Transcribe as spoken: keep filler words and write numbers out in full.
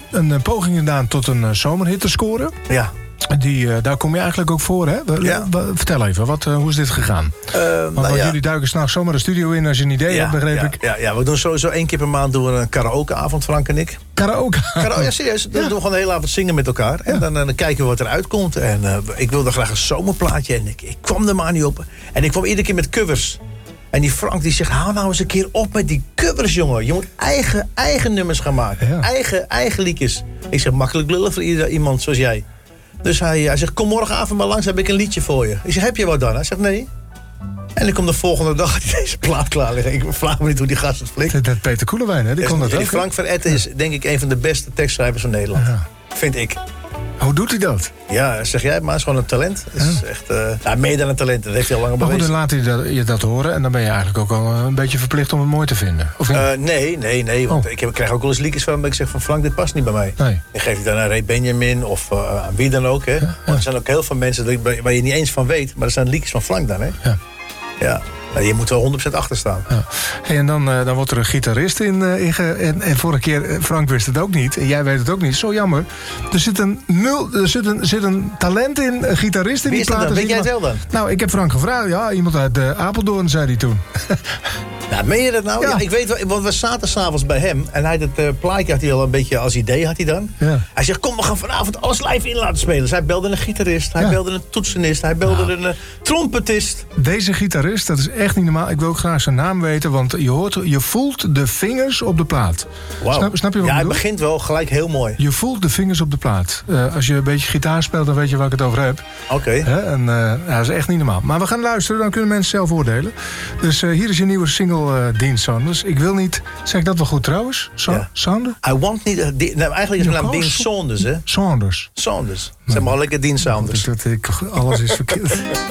een uh, poging gedaan tot een uh, zomerhit te scoren. Ja. Die, uh, daar kom je eigenlijk ook voor, hè? Ja. Vertel even, wat, uh, hoe is dit gegaan? Uh, Want nou ja. jullie duiken s'nachts zomaar de studio in als je een idee ja, hebt, begreep ja, ik. Ja, ja, we doen sowieso één keer per maand doen we een karaokeavond, Frank en ik. Karaoke? Karaoke, ja, serieus. Dan Ja. doen we gewoon de hele avond zingen met elkaar. En Ja. dan, dan kijken we wat eruit komt. En uh, ik wilde graag een zomerplaatje. En ik, ik kwam er maar niet op. En ik kwam iedere keer met covers. En die Frank die zegt, hou nou eens een keer op met die covers, jongen. Je moet eigen, eigen nummers gaan maken. Ja. Eigen, eigen liedjes. Ik zeg, makkelijk lullen voor ieder, iemand zoals jij. Dus hij, hij zegt, kom morgenavond maar langs, heb ik een liedje voor je. Ik zeg, heb je wat dan? Hij zegt, nee. En ik kom de volgende dag had hij deze plaat klaar liggen. Ik vraag me niet hoe die gast het flikt. Dat Peter Koelewijn, hè? Die kon dat Die ook. Frank van Etten is denk ik een van de beste tekstschrijvers van Nederland. Ja. Vind ik. Hoe doet hij dat? Ja, zeg jij het maar, is gewoon een talent. Het is echt, uh, ja, meer dan een talent, dat heeft hij al lang Maar goed, dan bewezen. laat hij dat, je dat horen en dan ben je eigenlijk ook al een beetje verplicht om het mooi te vinden. Of niet? Uh, nee, nee, nee, want Oh. ik, heb, ik krijg ook wel eens liedjes van hem dat ik zeg van Frank, dit past niet bij mij. Nee. Dan geef je dan aan Ray Benjamin of uh, aan wie dan ook. Hè. ja. Want er zijn ook heel veel mensen dat, waar waar je niet eens van weet, maar er zijn liedjes van Frank dan. Hè. Ja. Ja. Nou, je moet er wel honderd procent achter staan. Ja. Hey, en dan, uh, dan wordt er een gitarist in. Uh, in ge- en, en vorige keer, uh, Frank wist het ook niet. En jij weet het ook niet. Zo jammer. Er zit een, mul, er zit een, zit een talent in, een gitarist in Wie die is dat plaat. dan? Er Weet zit jij het iemand- wel dan? Nou, ik heb Frank gevraagd. Ja, iemand uit uh, Apeldoorn, zei hij toen. Nou, meen je dat nou? Ja. Ja, ik weet wel, want we zaten s'avonds bij hem. En hij dat uh, plaatje had hij al een beetje als idee, had hij dan. Ja. Hij zegt, kom, we gaan vanavond alles live in laten spelen. Dus hij belde een gitarist, hij Ja. belde een toetsenist, hij belde een uh, trompetist. Deze gitarist, dat is echt niet normaal. Ik wil ook graag zijn naam weten, want je hoort, je voelt de vingers op de plaat. Wow. Snap, snap je wat ja, ik hij bedoel? begint wel gelijk heel mooi. Je voelt de vingers op de plaat. Uh, als je een beetje gitaar speelt, dan weet je waar ik het over heb. Oké. Okay. Hè? En, uh, ja, dat is echt niet normaal. Maar we gaan luisteren, dan kunnen mensen zelf oordelen. Dus uh, hier is je nieuwe single, uh, Dean Saunders. Ik wil niet... Zeg ik dat wel goed trouwens? Sa- Ja. Saunders? I want niet... Uh, die, nou, eigenlijk is mijn naam Ja, Dean Sa- Saunders, hè? Saunders. Saunders. Zeg maar lekker Dean Saunders. Dat ik, alles is verkeerd.